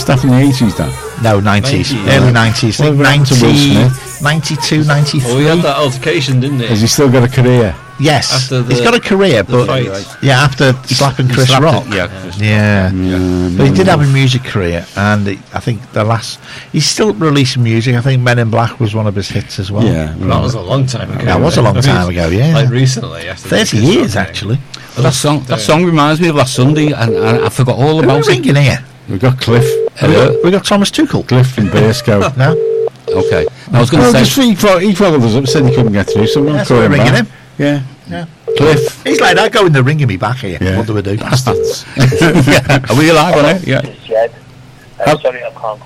Was that from the 80s, Dan? No, 90s. 90s, Early yeah. 90s. What happened to Will Smith? 92, 93. Oh, he had that altercation, didn't he? Has he still got a career? Yes. After He's got a career, but fight. yeah, after slapping Chris Slapped Rock. it, yeah. Yeah. But he did have a music career, and I think he's still releasing music. I think Men in Black was one of his hits as well. Yeah. That was a long time ago. That was a long time ago, yeah. Like recently. After 30 the years, thing. actually. That song reminds me of last Sunday, and I forgot all Who are about we it. ringing here? We've got Cliff. We got Thomas Tuchel. Cliff from Bearscope. No? Okay. I was going to Just say... he followed us up, said he couldn't get through, so we'll That's call why him we're ringing back. him. Yeah. Yeah. Cliff. He's like that, going, they're ringing me back here. Yeah. What do we do? Bastards. Are we alive on it? Yeah. This is Jed. Sorry, I can't.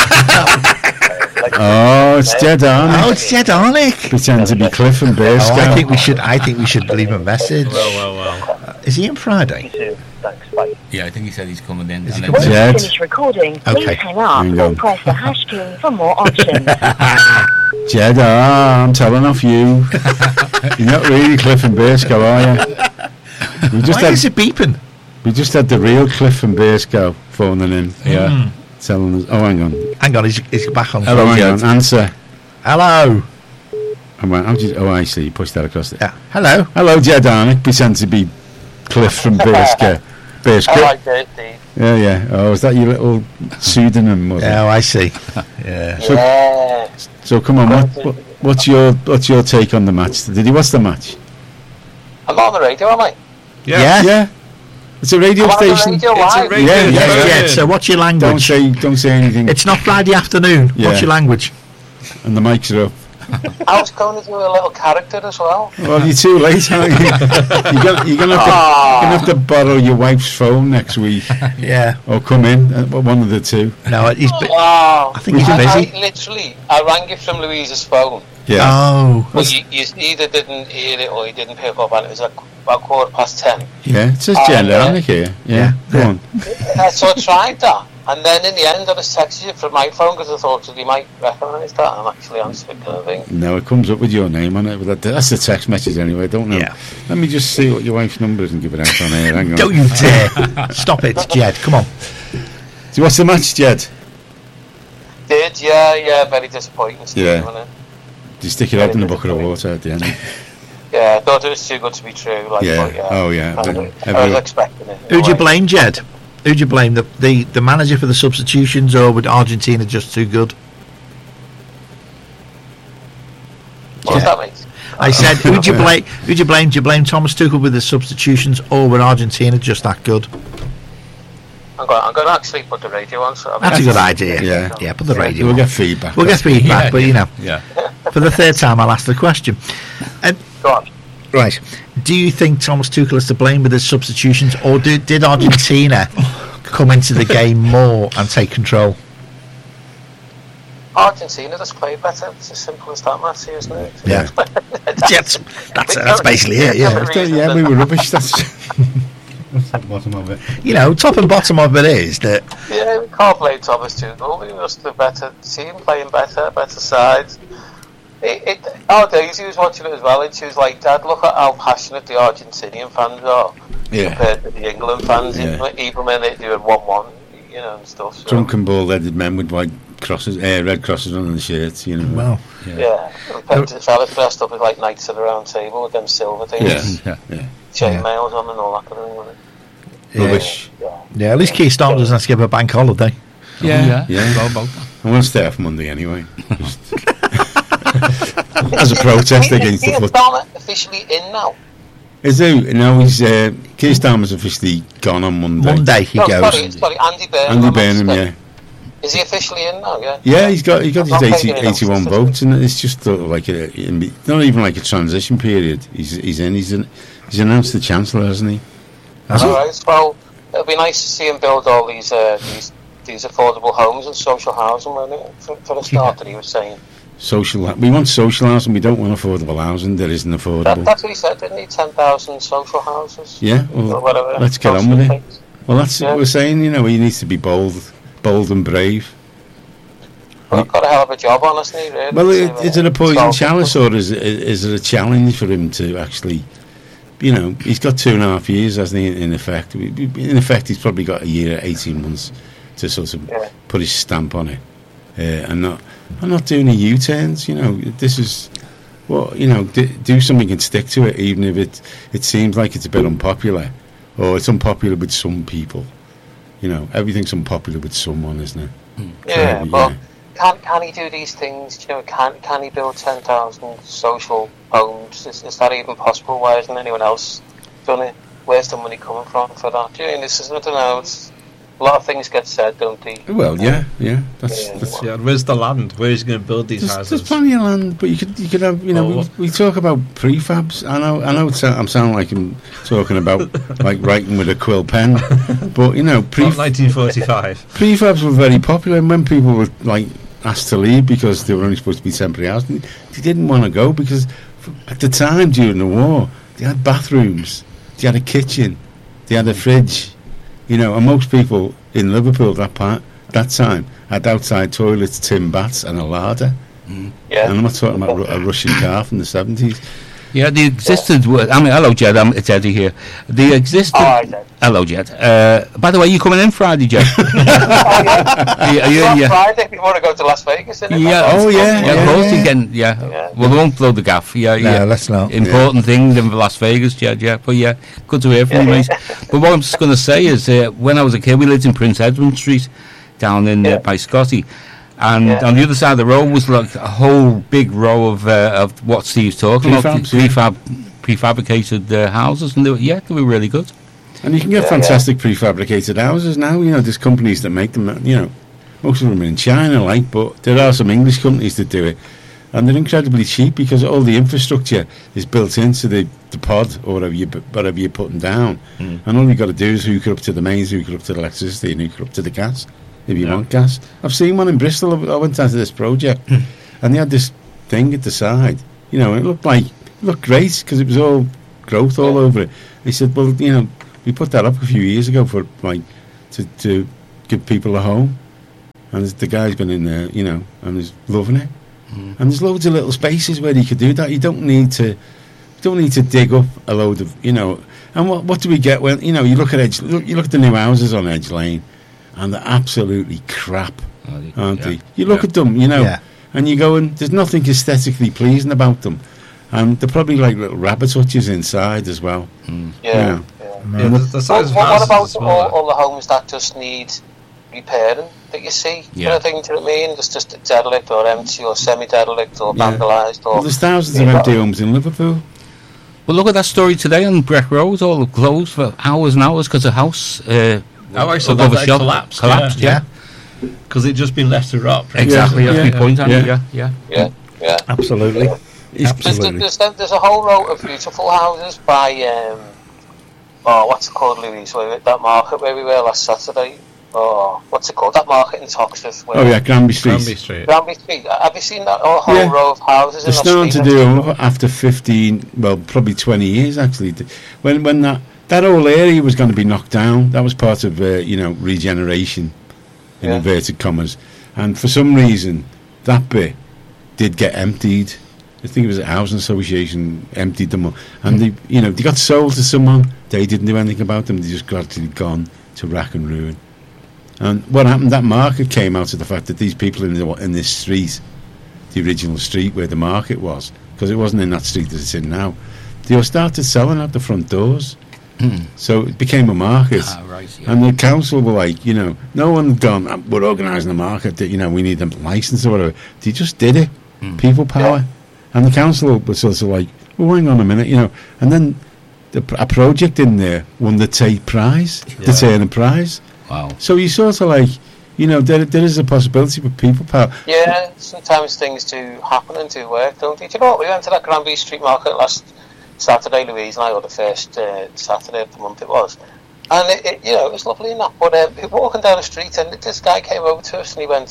Oh, it's Jed Arnick. Oh, it's Jed Arnick. Pretend to be Cliff from Oh, Bearscope. I think we should leave a message. Well. Is he in Friday? Thanks, bye. Yeah, I think he said he's coming in. Is he and coming then- Jed. Finish recording. Okay. Please hang up Hang on. and press the hash key for more options. Jed, I'm telling off you. You're not really Cliff from Bearscope, are you? Why is it beeping? We just had the real Cliff from Bearscope phoning in. Yeah. Telling us. Oh, hang on. Hang on, he's back on. Hello, hang on. Answer. Hello. I see. You pushed that across there. Yeah. Hello. Hello, Jed Arnick. Pretend to be Cliff from Bearscope. I like it, Steve. Yeah. Oh, is that your little pseudonym? Was it? Oh, I see. Yeah. Yeah. So come on, what's your take on the match? Did you watch the match? I'm on the radio, am I? Yeah. It's a radio I'm on the station. radio It's a live. radio Yeah, Yes, yeah. Jed. So what's your Don't language? say anything. It's not Friday afternoon. Yeah. What's your language? And the mics are up. I was going to do a little character as well. Well, you're too late, aren't you? You're gonna have to borrow your wife's phone next week, Yeah. or come in. One of the two. No, he's. Oh, I think he's busy. I rang you from Louise's phone. Yeah. Oh. Well, you either didn't hear it or you didn't pick up, and it was like about 10:15. Yeah. It says Jen Arnick here. Yeah. Go on. So I tried that, and then in the end I just texted you from my phone because I thought that you might recognise that, and I'm actually answering kind of thing. No, it comes up with your name on it. But that's the text message anyway. Don't know. Yeah. Let me just see what your wife's number is and give it out on air. Hang on. Don't you dare. Stop it, Jed. Come on. Do you watch the match, Jed? Did yeah, very disappointing. Yeah. Wasn't it? Do you stick your head in a bucket of water at the end? Yeah, I thought it was too good to be true. Like, Yeah. But, yeah. Oh, yeah. I was expecting it. Who'd you blame, Jed? Who'd you blame? The manager for the substitutions, or would Argentina just too good? What does that mean? I said, who'd you blame? Who'd you blame? Do you blame Thomas Tuchel with the substitutions, or would Argentina just that good? I'm going to actually put the radio on. So That's a good idea. Yeah. Put the radio. We'll on. get feedback. We'll get feedback, Yeah, but you know, Yeah. for the third time, I'll ask the question. Go on. Right. Do you think Thomas Tuchel is to blame with his substitutions, or did Argentina come into the game more and take control? Argentina just played better. It's as simple as that, Matthew, isn't it? Yeah. That's basically it. Yeah. We were rubbish. That's the bottom of it. You know, top and bottom of it is that. Yeah, we can't blame Thomas Tuchel. We must have a better team, playing better sides. Our Daisy was watching it as well, and she was like, "Dad, look at how passionate the Argentinian fans are compared to the England fans, even when they're doing 1-1, you know, and stuff." So. Drunken bald-headed men with white crosses, red crosses on the shirts, you know. Well, Yeah, compared to the fellas dressed up as like Knights of the Round Table with them silver things, chainmails on and all that kind of thing, wasn't it? Rubbish. yeah. At least Keir Starmer doesn't have to give a bank holiday. Yeah. Well, about that. I'm going to stay off Monday anyway. As a protest against the Keir foot. Starmer officially in now. Is he? No, Keir Starmer's officially gone on Monday. Monday he goes. Sorry, Andy Burnham. Andy Burnham, yeah. Is he officially in now? Yeah. Yeah, he's got his Not taking it off. 81 votes, and it's just sort of like not even like a transition period. He's announced the Chancellor, hasn't he? Has All he? right. Well, it'll be nice to see him build all these affordable homes and social housing, won't it? For a start, that he was saying. We want social housing. We don't want affordable housing. That isn't affordable. That's what he said, didn't he? 10,000 social houses. Yeah. Or Well, whatever. let's get on with it. Things. Well, that's what we're saying. You know, he needs to be bold and brave. Well, he's got a hell of a job on, hasn't he? Really? Well, To, is it a poison solve chalice, or is it a challenge for him to actually, you know, he's got 2.5 years, hasn't he, in effect. In effect, he's probably got a year, 18 months to sort of Yeah. put his stamp on it, and not doing a U-turns. You know, this is do something and stick to it, even if it seems like it's a bit unpopular, or it's unpopular with some people. You know, everything's unpopular with someone, isn't it? Yeah, So, but can he do these things? You know, can he build 10,000 social homes? Is that even possible? Why hasn't anyone else done it? Where's the money coming from for that? Do you know, this is, I don't know. A lot of things get said, don't they? Well, yeah. That's Yeah, where's the land? Where is he going to build these there's houses? plenty of land, but you could have, you know, Oh, we talk about prefabs. I know I'm sounding like I'm talking about like writing with a quill pen, but you know, Not 1945. prefabs were very popular, and when people were like asked to leave because they were only supposed to be temporary housing, they didn't want to go because at the time during the war they had bathrooms, they had a kitchen, they had a fridge, you know, and most people in Liverpool that time had outside toilets, tin baths and a larder. Yeah. And I'm not talking about a Russian car from the 70s. Yeah, the existed. I mean, hello, Jed. It's Eddie here. The existed. Hi, Jed. Hello, Jed. By the way, you coming in Friday, Jed? It's not Friday before I go to Las Vegas, isn't it? Yeah. Oh, yeah. Yeah, of course yeah. you can. Yeah. Well, we won't blow the gaff. Yeah, yeah. No, let's not. Important things in Las Vegas, Jed. Yeah, but yeah, good to hear from you, mate. But what I'm just going to say is, when I was a kid, we lived in Prince Edward Street, down in by Scotty. And on the other side of the road was like a whole big row of what Steve's talking about, prefabricated houses, and they were really good. And you can get fantastic prefabricated houses now. You know, there's companies that make them. You know, most of them are in China, like, but there are some English companies that do it, and they're incredibly cheap because all the infrastructure is built into the pod or whatever you're putting down, and all you've got to do is hook it up to the mains, hook it up to the electricity, and hook it up to the gas. If you want gas, I've seen one in Bristol. I went down to this project, and they had this thing at the side. You know, it looked great because it was all growth all over it. He said, "Well, you know, we put that up a few years ago for like to give people a home, and the guy's been in there, you know, and he's loving it. And there's loads of little spaces where you could do that. You don't need to dig up a load of, you know. And what do we get when, you know, you look at the new houses on Edge Lane, and they're absolutely crap, aren't they? You look at them, you know, and you go, and there's nothing aesthetically pleasing about them, and they're probably like little rabbit hutches inside as well. Yeah. The size of What houses about is smaller. all the homes that just need repairing that you see? Yeah. Kind of thing, do you know what I mean? Just derelict or empty or semi-derelict or Yeah. vandalised or... Well, there's thousands of empty homes in Liverpool. Well, look at that story today on Breck Road, all closed for hours and hours because a house I saw above that a shop collapsed. yeah. Because it'd just been left to rot. Exactly, that's my point, Andy. Yeah. Yeah. Absolutely. Absolutely. There's a whole row of beautiful houses by what's it called, Louise? That market where we were last Saturday. Oh, what's it called? That market in Toxteth. Oh yeah, Granby Street. Granby Street. Granby Street. Have you seen that whole Yeah. row of houses? They're starting to do it after 15, well, probably 20 years actually. When that whole area was going to be knocked down, that was part of regeneration in inverted commas, and for some reason that bit did get emptied. I think it was a housing association emptied them all, and they got sold to someone. They didn't do anything about them. They just gradually gone to rack and ruin. And what happened? That market came out of the fact that these people in this street, the original street where the market was, because it wasn't in that street that it's in now, they all started selling out the front doors. So it became a market. Right, yeah. And the council were like, no one had gone, we're organising a market that, we need a licence or whatever. They just did it. People power. And the council was sort of like, well, hang on a minute, And then a project in there won the Tate Prize, the Turner Prize. Wow. So you sort of like, there is a possibility for people power. Yeah, sometimes things do happen and do work, don't they? Do you know what? We went to that Granby Street Market last Saturday, Louise and I, or the first Saturday of the month it was. And it it was lovely enough. But we were walking down the street and this guy came over to us and he went,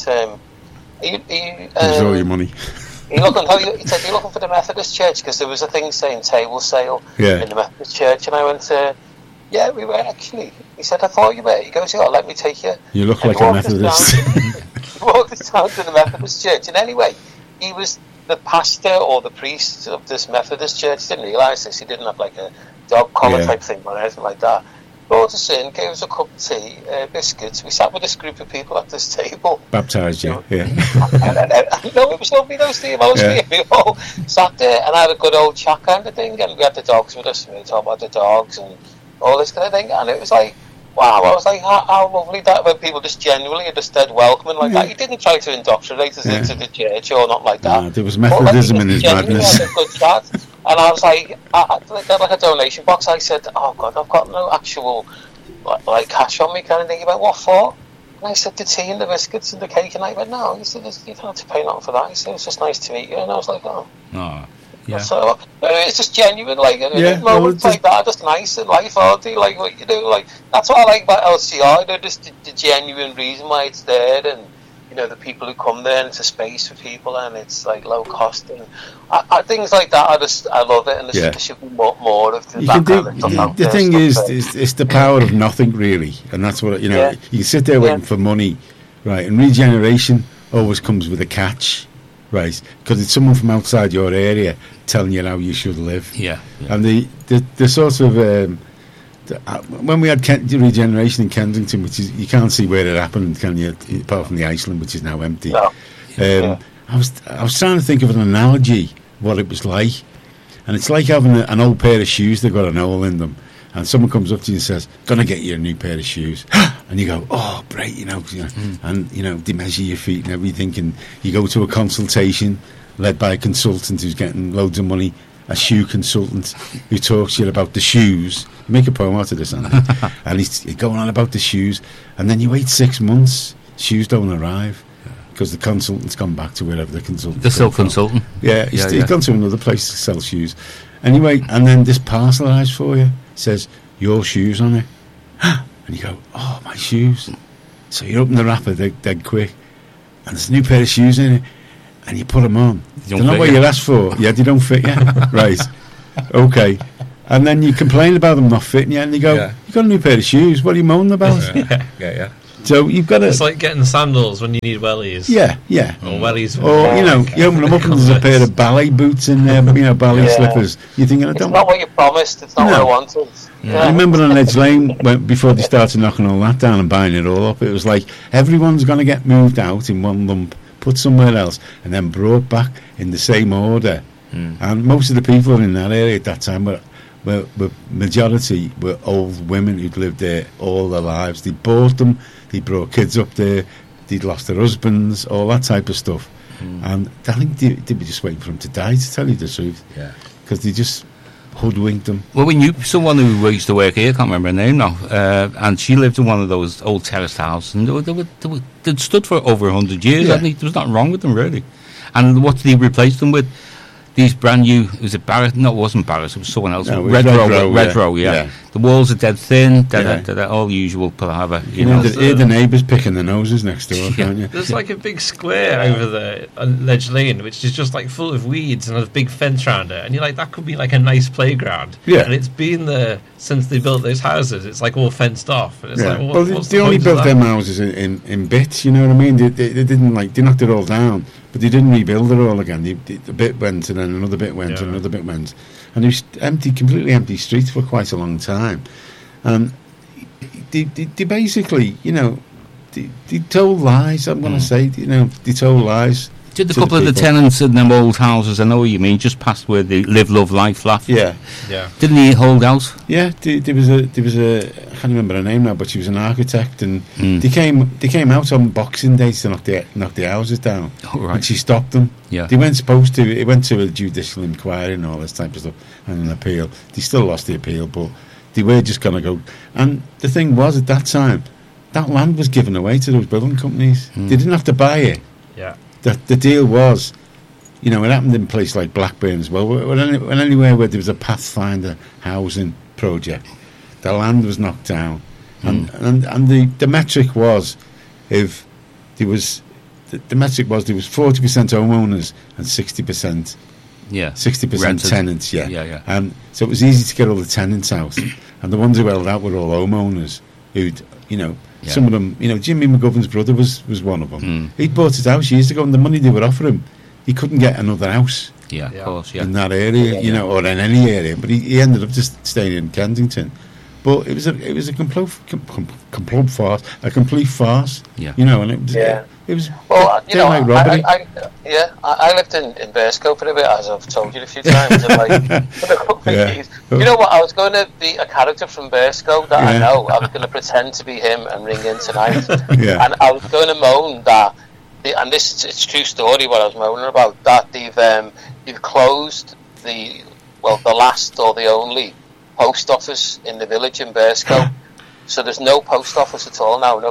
Here's all your money. he said, you're looking for the Methodist Church? Because there was a thing saying table sale in the Methodist Church. And I went, yeah, we were actually. He said, I thought you were. He goes, yeah, let me take you. You look like a Methodist. He walked us down to the Methodist Church. And anyway, he was the pastor or the priest of this Methodist church. Didn't realise this. He didn't have like a dog collar type thing or anything like that. brought us in, gave us a cup of tea, biscuits. We sat with this group of people at this table. Baptised you, yeah. No, it was lovely, though, Steve. Honestly, we all sat there and had a good old chat kind of thing, and we had the dogs with us, and we were talking about the dogs and all this kind of thing, and it was like, wow, I was like, how lovely that when people just genuinely just dead welcoming like that. He didn't try to indoctrinate us into the church or not like that. There was Methodism in his madness. Had a good chat. And I was like, I got like a donation box. I said, oh God, I've got no actual like cash on me kind of thing. He went, what for? And I said, the tea and the biscuits and the cake. And I went, no. He said, you don't have to pay nothing for that. He said, it's just nice to meet you. And I was like, oh. Yeah. So it's just genuine, like moments like that are just nice in life, aren't they? Like what you do, like that's what I like about LCR. You know, just the genuine reason why it's there, and you know the people who come there, and it's a space for people, and it's like low cost, and things like that. I love it, and there should be more of that. The thing is, it's the power of nothing, really, and that's what you know. You sit there waiting for money, right? And regeneration always comes with a catch. Right, because it's someone from outside your area telling you how you should live. Yeah. And the sort of when we had regeneration in Kensington, which is you can't see where it happened, can you? Apart from the Iceland, which is now empty. No. I was trying to think of an analogy what it was like, and it's like having an old pair of shoes that got an hole in them, and someone comes up to you and says, "Gonna get you a new pair of shoes." And you go, oh, great, you know, and, you know, they measure your feet and everything, and you go to a consultation led by a consultant who's getting loads of money, a shoe consultant who talks to you about the shoes. You make a poem out of this, Andy. And he's going on about the shoes, and then you wait 6 months, shoes don't arrive, because the consultant's gone back to wherever the consultant. The still consultant. Yeah, he's gone to another place to sell shoes. Anyway, and then this parcel arrives for you, says, your shoes on it. And you go, oh, my shoes. So you open the wrapper dead quick, and there's a new pair of shoes in it, and you put them on. They're not what you asked for. Yeah, they don't fit you. Right. Okay. And then you complain about them not fitting you, and you go, you got a new pair of shoes. What are you moaning about? Yeah. So you've got to... It's like getting sandals when you need wellies. Yeah. Or wellies. Or, you know, you open them up and there's a pair of ballet boots in there, you know, ballet slippers. You're thinking, it's not what you promised. It's not what I wanted. Yeah. I remember on Edge Lane, before they started knocking all that down and buying it all up, it was like everyone's going to get moved out in one lump, put somewhere else, and then brought back in the same order. And most of the people in that area at that time were majority were old women who'd lived there all their lives. They bought them, they brought kids up there, they'd lost their husbands, all that type of stuff. And I think they were just waiting for them to die, to tell you the truth. Yeah. Because they just hoodwinked them. Well, we knew someone who used to work here, I can't remember her name now, and she lived in one of those old terraced houses, and they'd stood for over 100 years, hadn't they? There was nothing wrong with them, really. And what did he replace them with? These brand new, was it Barrett? No, it wasn't Barrett, it was someone else. No, Red Row, yeah. The walls are dead thin, all usual palaver. You know, the neighbours picking their noses next door, can't you? There's like a big square over there on Ledge Lane, which is just like full of weeds and a big fence around it. And you're like, that could be like a nice playground. Yeah. And it's been there since they built those houses. It's like all fenced off. And it's like, well, they only built them houses in bits, you know what I mean? They didn't, like, they knocked it all down. But they didn't rebuild it all again. The bit went, and then another bit went, and another bit went. And it was completely empty streets for quite a long time. And they basically, you know, they told lies, I'm going to say, you know, they told lies. Did a couple of the tenants in them old houses, I know what you mean, just past where they live, love, life, laugh. Yeah. Didn't he hold out? Yeah, there was a I can't remember her name now, but she was an architect, and they came out on Boxing Day to knock the houses down. Oh, right. And she stopped them. Yeah. They weren't supposed to. It went to a judicial inquiry and all this type of stuff, and an appeal. They still lost the appeal, but they were just going to go. And the thing was, at that time, that land was given away to those building companies. They didn't have to buy it. Yeah. The deal was, you know, it happened in a place like Blackburn as well. When anywhere where there was a Pathfinder housing project, the land was knocked down, and the metric was, if there was, the metric was there was 40% homeowners and 60%. Yeah, 60% tenants. Yeah. And so it was easy to get all the tenants out, and the ones who held out were all homeowners who'd, you know. Yeah. Some of them, you know, Jimmy McGovern's brother was one of them. He'd bought his house years ago, and the money they were offering him, he couldn't get another house. Yeah, of course, yeah. In that area, you know, or in any area. But he ended up just staying in Kensington. but it was a complete farce, a complete farce. Yeah. You know, and it was Well, you know, downright robbery. I lived in Bearscope for a bit, as I've told you a few times. And like, for a couple of years. You know what? I was going to be a character from Bearscope that I know. I was going to pretend to be him and ring in tonight. And I was going to moan that, and it's a true story. What I was moaning about, that they've closed the last or the only post office in the village in Bearscope. So there's no post office at all now.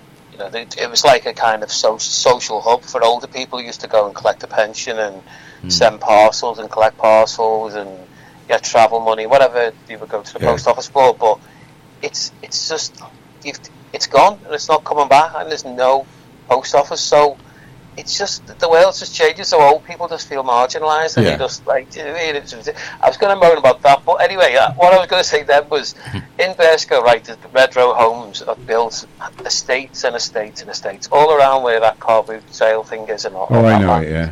It was like a kind of social hub for older people who used to go and collect a pension and send parcels and collect parcels and get travel money, whatever you would go to the post office for. But it's just it's gone and it's not coming back, and there's no post office. So it's just the world just changes. So old people just feel marginalised, and they just like. I was going to moan about that, but anyway, what I was going to say then was in Bearscope, right? The Red Row homes are built estates and estates and estates all around where that car boot sale thing is, and all. Oh, I know it. Yeah.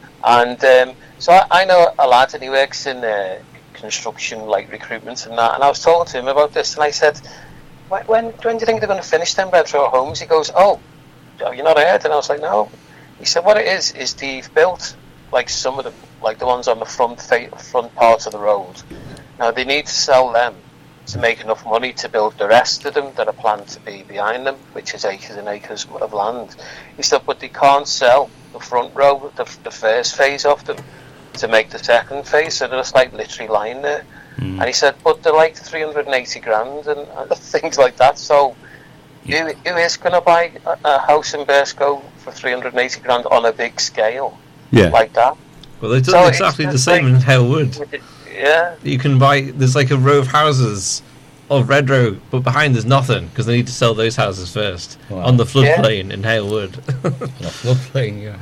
And so I know a lad, and he works in construction, like recruitment and that. And I was talking to him about this, and I said, "When do you think they're going to finish them Red Row homes?" He goes, "Oh, you're not heard?" And I was like, "No." He said, "What it is they've built like some of the ones on the front part of the road. Now they need to sell them to make enough money to build the rest of them that are planned to be behind them, which is acres and acres of land." He said, "But they can't sell the front row, the first phase of them, to make the second phase, so they're just like literally lying there." And he said, "But they're like 380 grand and things like that. So who is going to buy a house in Bearscope for 380 grand on a big scale like that?" Well, they've done exactly the same in Hale Wood. Yeah. You can buy, there's like a row of houses of Red Row, but behind there's nothing, because they need to sell those houses first on the floodplain in Hale Wood. Floodplain, yeah.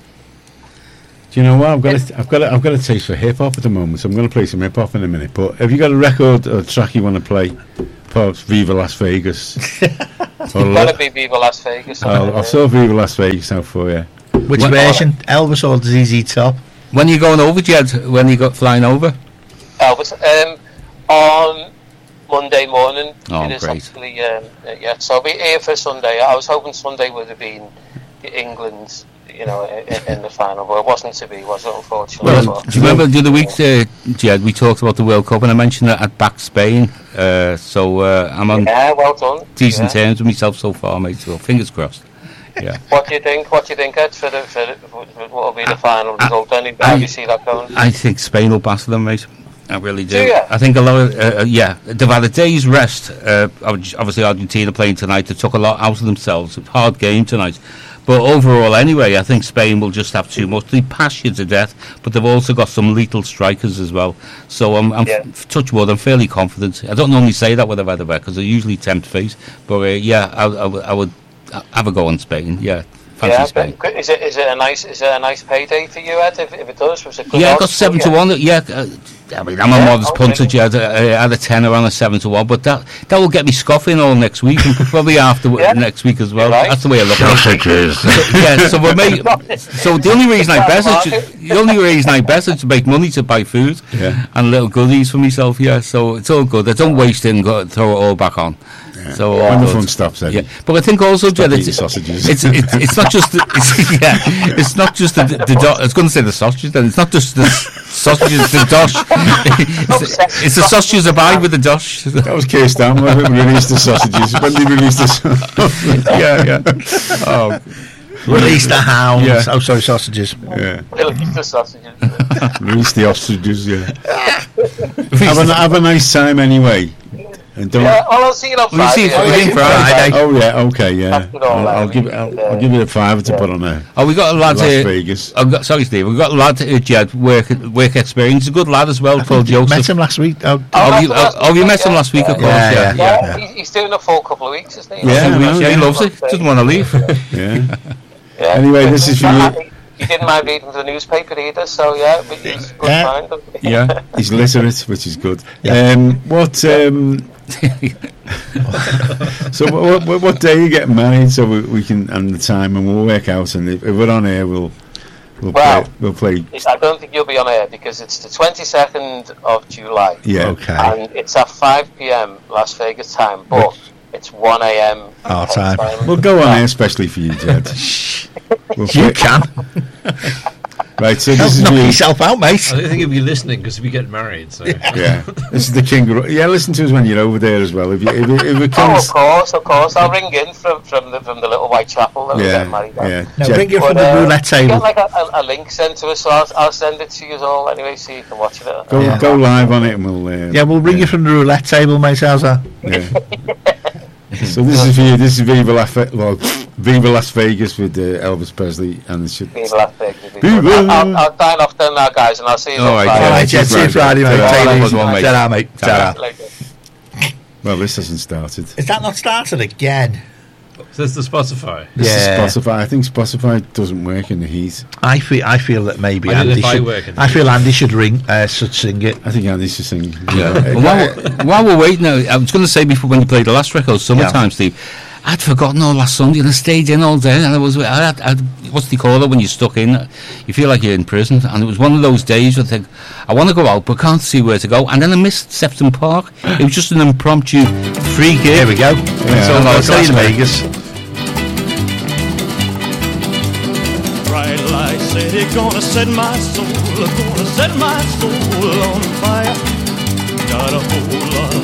Do you know what? I've got a taste for hip hop at the moment, so I'm going to play some hip hop in a minute. But have you got a record or track you want to play? Perhaps Viva Las Vegas. It's got to be Viva Las Vegas. I'll sort Viva Las Vegas out for you. Which version? Elvis or ZZ Top? When are you going over, Jed? When are you flying over? Elvis, on Monday morning. Oh, it is great. actually, so I'll be here for Sunday. I was hoping Sunday would have been England, in the final, but it wasn't to be, was it, unfortunately? Well, do you remember the other week, Jed, we talked about the World Cup, and I mentioned that I'd back Spain, so I'm on well done. decent terms with myself so far, mate, so fingers crossed. Yeah. What do you think, Ed, for what will be the final result? How do you see that going? I think Spain will pass them, mate. I really do. Do you? I think a lot of, they've had a day's rest. Obviously, Argentina playing tonight, they took a lot out of themselves. It's a hard game tonight. But overall, anyway, I think Spain will just have too much. They pass you to death, but they've also got some lethal strikers as well. So I'm touch wood, I'm fairly confident. I don't normally say that with a weather because I usually tempt fate. But I would have a go on Spain. Yeah. Spain. Is it a nice payday for you, Ed? If it does, was it good? Yeah, I got 7-1. Yeah, I mean, I'm a modest punter, Jed. I had a 10 around a 7-1, but that will get me scoffing all next week and probably after next week as well. Right. That's the way I look at it. So the only reason I bet is to make money to buy food and little goodies for myself. Yeah, so it's all good. I don't waste it and throw it all back on. Yeah. So when the fun stops, Eddie. Yeah, but I think also, Jed, it's sausages. It's not just it's not just the I was going to say the sausages. Then it's not just the sausages, the dosh. It's the sausages abide with the dosh. That was Keir Starmer who released the sausages. When they released the sausages. Yeah. Oh. Release the hounds. Yeah. Oh, sorry, sausages. Yeah. Release the sausages. Release the ostriches. Yeah. have a nice time anyway. And don't. Yeah, I'll see you on Friday. We'll see you Friday. Oh yeah, okay, yeah. I'll give you a $5 to put on there. Oh, we got a lad Las here. Vegas. Sorry, Steve. We've got a lad here, Jed, work experience. He's a good lad as well, called Joseph. Met him last week. You met him last week, of course. Yeah. He's doing a full couple of weeks, isn't he? Yeah, he loves it. Doesn't want to leave. Yeah. Anyway, this is for you. He didn't mind reading the newspaper either, so but he's good mind. Yeah. He's literate, which is good. So what day are you getting married? So we can, and the time, and we'll work out. And if we're on air, we'll We'll play. I don't think you'll be on air because it's the 22nd of July. Yeah. Okay. And it's at 5 p.m. Las Vegas time, but it's 1 a.m. Our time. We'll go on air especially for you, Jed. You can. Right, so Don't this is knock the, yourself out, mate. I don't think he'll be listening because we get married. So yeah. This is the King. Yeah, listen to us when you're over there as well. If it Oh, comes, of course. I'll ring in from the little white chapel that we get married at. yeah. No, Jed, bring it from the roulette You table. get like a link sent to us, so I'll send it to you all anyway, so you can watch it. go live on it, and we'll. Yeah, we'll ring you from the roulette table, mate. How's that? Yeah. So this is for you. This is Viva Las Vegas with Elvis Presley and the shit. Viva Las Vegas. Viva. I'll dine off then now, guys, and I'll see you All right, on Friday. All right, Jed. See you Friday, mate. Ta-ra. Take it Have a easy. good one, mate. Ta-ra, mate. Ta-ra. Later. Well, this hasn't started. Is that not started again? So it's the Spotify. This Yeah. is Spotify. I think Spotify doesn't work in the heat. I feel that maybe I don't know Andy if I should. work in the I feel Andy should should sing it. I think Andy should sing. Well, while we're waiting, I was going to say before when you played the last record, Summertime, Steve, I'd forgotten all last Sunday and I stayed in all day, and I had what's they call it when you're stuck in? You feel like you're in prison, and it was one of those days where I think, I want to go out but can't see where to go, and then I missed Sefton Park. It was just an impromptu free gig. Here we go. Yeah. So I'll see you in Vegas. Bright light city, gonna set my soul on fire. Got a whole lot of